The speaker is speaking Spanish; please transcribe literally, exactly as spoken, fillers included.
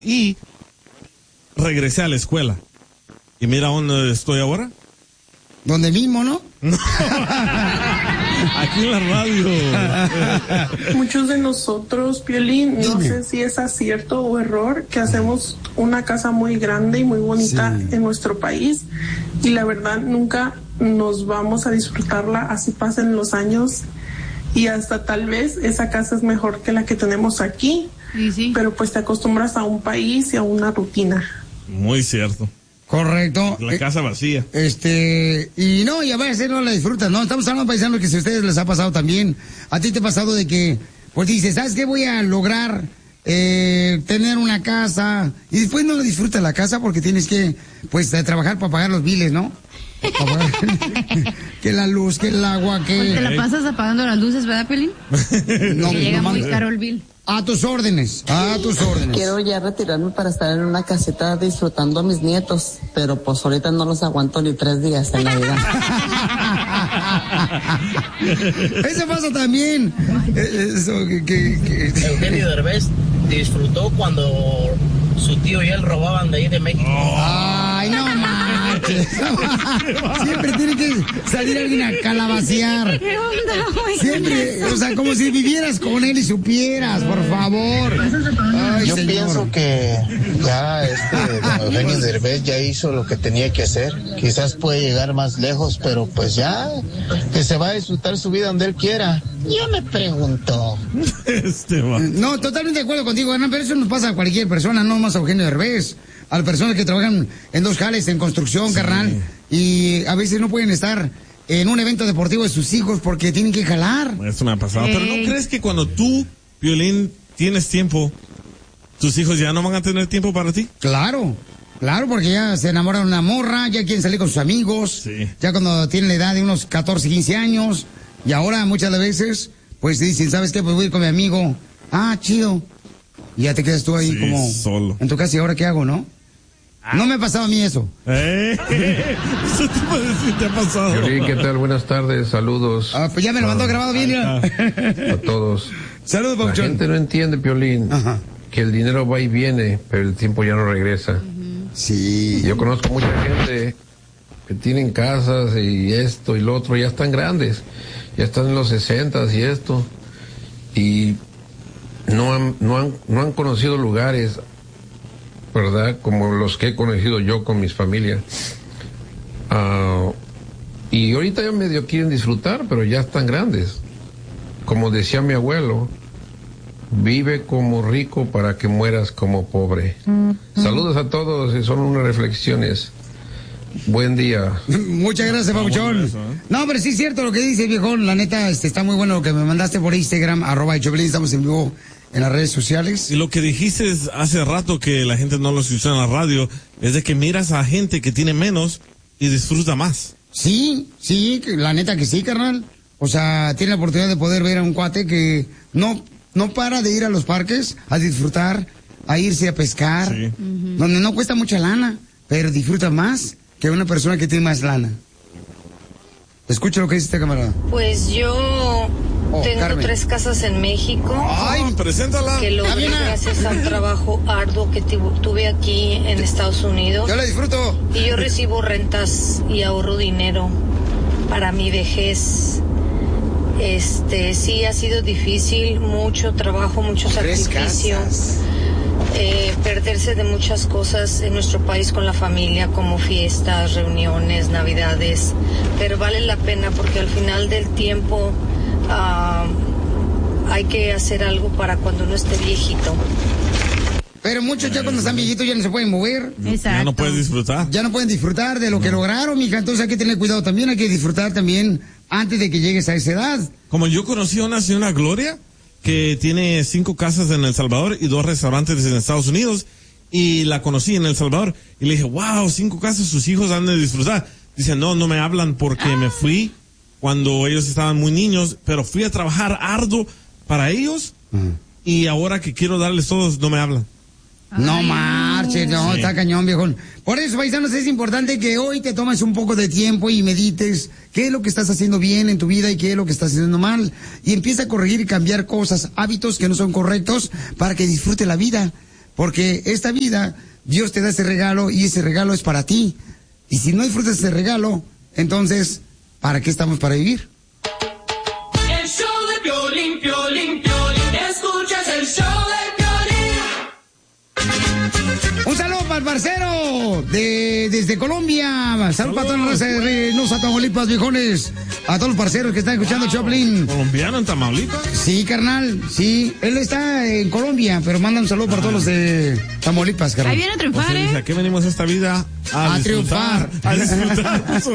Y regresé a la escuela. Y mira dónde estoy ahora. ¿Dónde mismo, no? No. Aquí en la radio. Muchos de nosotros, Piolín, no Dime. sé si es acierto o error, que hacemos una casa muy grande y muy bonita sí. en nuestro país. Y la verdad, nunca nos vamos a disfrutarla, así pasen los años. Y hasta tal vez esa casa es mejor que la que tenemos aquí. Sí, sí. Pero pues te acostumbras a un país y a una rutina. Muy cierto. Correcto. La casa vacía. Este, y no, y a veces no la disfrutas, ¿no? Estamos hablando, paisanos, que si a ustedes les ha pasado también, a ti te ha pasado de que, pues dices, ¿sabes qué? Voy a lograr eh, tener una casa, y después no disfrutas la casa porque tienes que, pues, trabajar para pagar los biles, ¿no? Que la luz, que el agua, que... Pues te la pasas apagando las luces, ¿verdad, Pelín? No, que llega no, muy no, caro el bill. A tus órdenes, a tus órdenes. Quiero ya retirarme para estar en una caseta disfrutando a mis nietos, pero pues ahorita no los aguanto ni tres días en Navidad. Eso pasa también. Eso, que, que, que... Eugenio Derbez disfrutó cuando su tío y él robaban de ahí de México. Ay, no manches. Siempre tiene que salir alguien a calabacear. ¿Qué onda? Siempre, o sea, como si vivieras con él y supieras, por favor. Ay, Yo señor. pienso que ya este don Eugenio Derbez ya hizo lo que tenía que hacer. Quizás puede llegar más lejos, pero pues ya que se va a disfrutar su vida donde él quiera. Yo me pregunto. Este va. No, totalmente de acuerdo contigo, Hernán, pero eso nos pasa a cualquier persona, no más a Eugenio Derbez. A las personas que trabajan en dos jales, en construcción, sí. carnal, y a veces no pueden estar en un evento deportivo de sus hijos porque tienen que jalar. Eso me ha pasado. Hey. Pero ¿no crees que cuando tú, Piolín, tienes tiempo, tus hijos ya no van a tener tiempo para ti? Claro, claro, porque ya se enamoran de una morra, ya quieren salir con sus amigos, sí. ya cuando tienen la edad de unos catorce, quince años, y ahora muchas de las veces, pues dicen, ¿sabes qué? Pues voy a ir con mi amigo. Ah, chido. Y ya te quedas tú ahí sí, como solo. En tu casa, ¿y ahora qué hago, no? Ah. No me ha pasado a mí eso. ¿Eh? Eso te, puede decir, te ha pasado. Piolín, ¿qué tal? Buenas tardes, saludos. Ah, pues ya me lo mandó ah, grabado bien. A todos. Saludos, La Pauchón. gente no entiende, Piolín, Ajá. que el dinero va y viene, pero el tiempo ya no regresa. Uh-huh. Sí. Yo conozco mucha gente que tienen casas y esto y lo otro, ya están grandes, ya están en los sesentas y esto, y no han, no han, no han conocido lugares, ¿verdad? Como los que he conocido yo con mis familias. Uh, y ahorita ya medio quieren disfrutar, pero ya están grandes. Como decía mi abuelo, vive como rico para que mueras como pobre. Mm-hmm. Saludos a todos, son unas reflexiones. Buen día. Muchas gracias, Pabuchón. ¿eh? No, pero sí es cierto lo que dice, viejón. La neta, este, está muy bueno lo que me mandaste por Instagram, arroba Choplin, estamos en vivo en las redes sociales. Y lo que dijiste hace rato que la gente no lo escuchó en la radio, es de que miras a gente que tiene menos y disfruta más. Sí, sí, la neta que sí, carnal. O sea, tiene la oportunidad de poder ver a un cuate que no, no para de ir a los parques a disfrutar, a irse a pescar, sí. uh-huh. donde no cuesta mucha lana, pero disfruta más que una persona que tiene más lana. Escucha lo que dice esta camarada. Pues yo oh, tengo Carmen. tres casas en México. Ay, preséntala. Que logré gracias al trabajo arduo que tuve aquí en Estados Unidos. Yo la disfruto. Y yo recibo rentas y ahorro dinero para mi vejez. Este, sí ha sido difícil, mucho trabajo, mucho sacrificio. Eh, perderse de muchas cosas en nuestro país con la familia, como fiestas, reuniones, navidades, pero vale la pena porque al final del tiempo uh, hay que hacer algo para cuando uno esté viejito. Pero muchos ya cuando están viejitos ya no se pueden mover. Exacto. Ya no pueden disfrutar. Ya no pueden disfrutar de lo que no. lograron, mija. Entonces hay que tener cuidado también, hay que disfrutar también antes de que llegues a esa edad. Como yo conocí a una señora Gloria, que tiene cinco casas en El Salvador y dos restaurantes en Estados Unidos, y la conocí en El Salvador, y le dije, wow, cinco casas, sus hijos han de disfrutar. Dice, no, no me hablan porque ah. me fui cuando ellos estaban muy niños, pero fui a trabajar arduo para ellos, uh-huh. y ahora que quiero darles todos, no me hablan. No marches, no, sí. Está cañón, viejón. Por eso, paisanos, es importante que hoy te tomes un poco de tiempo y medites qué es lo que estás haciendo bien en tu vida y qué es lo que estás haciendo mal. Y empieza a corregir y cambiar cosas, hábitos que no son correctos para que disfrute la vida. porque esta vida, Dios te da ese regalo y ese regalo es para ti. Y si no disfrutas ese regalo, entonces, ¿para qué estamos para vivir? El show de Piolín, Piolín, Piolín, escuchas el show de Piolín. Un saludo para el parcero de, desde Colombia. Saludos para todos los de Reynosa, Tamaulipas, viejones. A todos los parceros que están escuchando wow. Choplin. ¿Colombiano en Tamaulipas? Sí, carnal, sí. Él está en Colombia, pero manda un saludo para ah. todos los de Tamaulipas, carnal. Ahí viene a triunfar, o sea, ¿eh? ¿A qué venimos esta vida? A, a disfrutar, triunfar. A disfrutar.